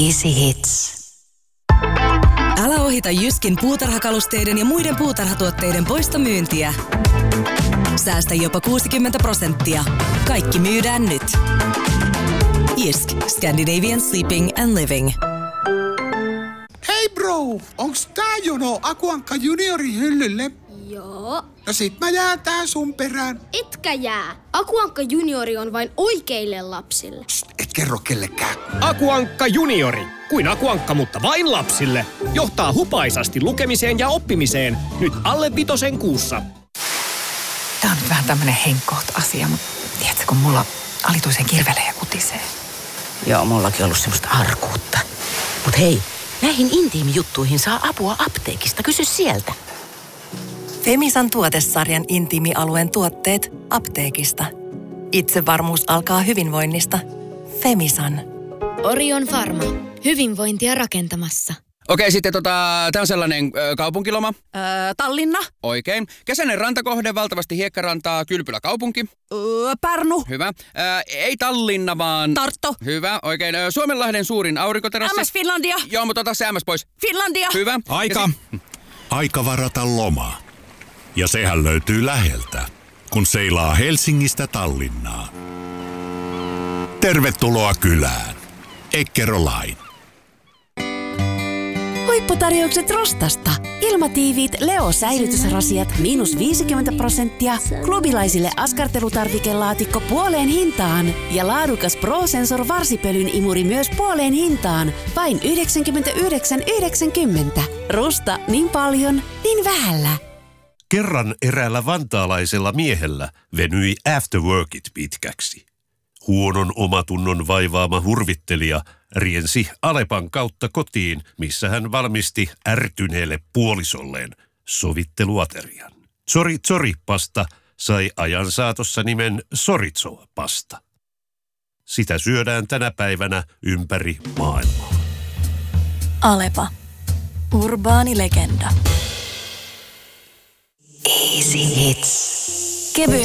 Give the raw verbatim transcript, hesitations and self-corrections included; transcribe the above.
Easy Hits. Älä ohita Jyskin puutarhakalusteiden ja muiden puutarhatuotteiden poistomyyntiä. Säästä jopa kuusikymmentä prosenttia. Kaikki myydään nyt. Jysk, Scandinavian Sleeping and Living. Hei bro, onks tää jono Akuankka juniorin hyllylle? Joo. No sit mä jään tää sun perään. Etkä jää. Akuankka juniori on vain oikeille lapsille. Psst, et kerro kellekään. Akuankka juniori. Kuin Akuankka, mutta vain lapsille. Johtaa hupaisasti lukemiseen ja oppimiseen. Nyt alle vitosen kuussa. Tää on nyt vähän tämmönen henkkoht-asia, mutta tiedätkö, kun mulla alituisen kirvelee ja kutisee. Joo, mullakin ollut semmoista arkuutta. Mut hei, näihin intiimijuttuihin saa apua apteekista. Kysy sieltä. Femisan tuotesarjan intiimialueen tuotteet apteekista. Itsevarmuus alkaa hyvinvoinnista. Femisan. Orion Pharma. Hyvinvointia rakentamassa. Okei, sitten tota, tää on sellainen ö, kaupunkiloma. Öö, Tallinna. Oikein. Kesäinen rantakohde, valtavasti hiekkarantaa, Kylpylä kaupunki. Öö, Pärnu. Hyvä. Ö, ei Tallinna, vaan... Tartto. Hyvä, oikein. Ö, Suomenlahden suurin aurinkoterassi. M S Finlandia. Joo, mutta ota se M S pois. Finlandia. Hyvä. Aika. Si- Aika varata loma. Ja sehän löytyy läheltä, kun seilaa Helsingistä Tallinnaan. Tervetuloa kylään. Eckerö Line. Huipputarjoukset Rostasta. Ilmatiiviit Leo-säilytysrasiat miinus viisikymmentä prosenttia. Klubilaisille askartelutarvikelaatikko puoleen hintaan. Ja laadukas Pro-Sensor varsipölyn imuri myös puoleen hintaan. Vain yhdeksänkymmentäyhdeksän yhdeksänkymmentä. Rusta niin paljon, niin vähällä. Kerran eräällä vantaalaisella miehellä venyi afterworkit pitkäksi. Huonon omatunnon vaivaama hurvittelija riensi Alepan kautta kotiin, missä hän valmisti ärtyneelle puolisolleen sovitteluaterian. Tsori Tsori pasta sai ajan saatossa nimen Soritso pasta. Sitä syödään tänä päivänä ympäri maailmaa. Alepa. Urbaani legenda. Easy Hits. Kevyen